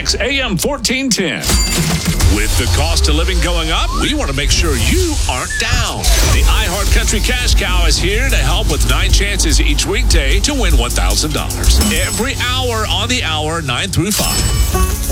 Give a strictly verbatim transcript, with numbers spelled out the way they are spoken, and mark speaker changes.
Speaker 1: X A M fourteen ten. With the cost of living going up, we want to make sure you aren't down. The iHeart Country Cash Cow is here to help with nine chances each weekday to win one thousand dollars. Every hour on the hour, nine through five.